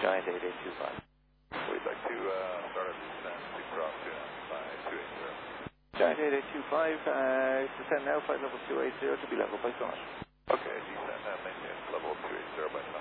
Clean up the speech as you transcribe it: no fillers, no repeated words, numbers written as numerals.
Giant 8825. We'd like to start our descent, super off to by 280. Giant 8825, descend now, flight level 280 to be level by summit. Okay, descend and maintain level 280 by summit.